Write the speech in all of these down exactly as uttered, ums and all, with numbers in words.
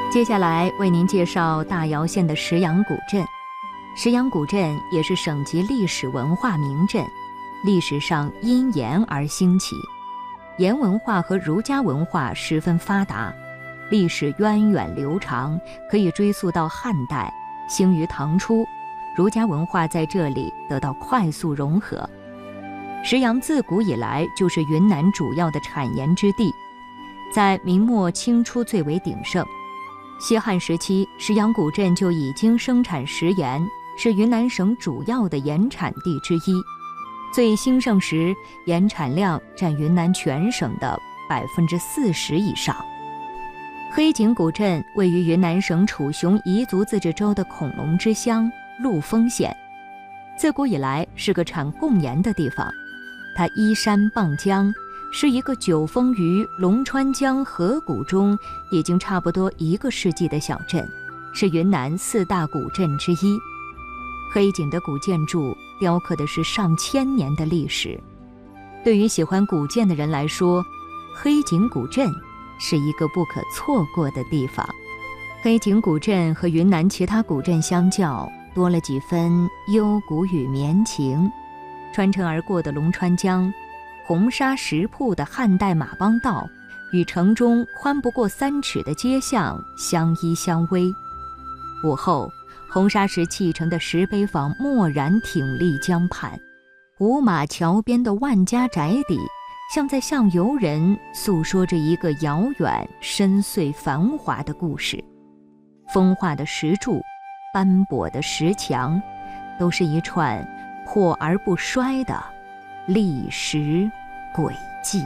接下来为您介绍大姚县的石阳古镇。石阳古镇也是省级历史文化名镇，历史上因盐而兴起，盐文化和儒家文化十分发达，历史源远流长，可以追溯到汉代，兴于唐初，儒家文化在这里得到快速融合。石阳自古以来就是云南主要的产盐之地，在明末清初最为鼎盛。西汉时期，石阳古镇就已经生产食盐，是云南省主要的盐产地之一。最兴盛时，盐产量占云南全省的百分之四十以上。黑井古镇位于云南省楚雄彝族自治州的孔龙之乡陆丰县，自古以来是个产贡盐的地方。它依山傍江，是一个久封于龙川江河谷中已经差不多一个世纪的小镇，是云南四大古镇之一。黑井的古建筑雕刻的是上千年的历史，对于喜欢古建的人来说，黑井古镇是一个不可错过的地方。黑井古镇和云南其他古镇相较，多了几分幽谷与绵情。穿城而过的龙川江，红沙石铺的汉代马帮道，与城中宽不过三尺的街巷相依相偎。午后，红沙石砌成的石碑坊蓦然挺立江畔，五马桥边的万家宅邸，像在向游人诉说着一个遥远、深邃、繁华的故事。风化的石柱，斑驳的石墙，都是一串破而不衰的历史轨迹。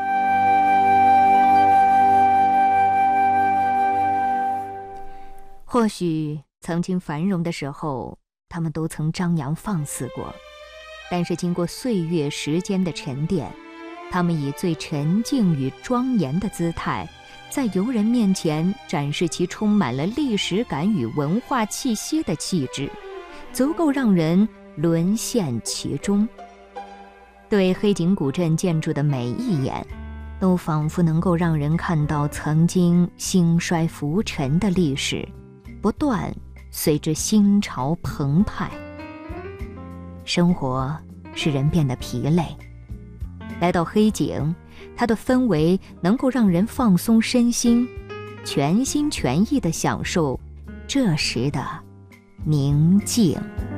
或许曾经繁荣的时候，他们都曾张扬放肆过，但是经过岁月时间的沉淀，他们以最沉静与庄严的姿态，在游人面前展示其充满了历史感与文化气息的气质，足够让人沦陷其中。对黑井古镇建筑的每一眼，都仿佛能够让人看到曾经兴衰浮沉的历史，不断随着心潮澎湃。生活使人变得疲累，来到黑井，它的氛围能够让人放松身心，全心全意地享受这时的宁静。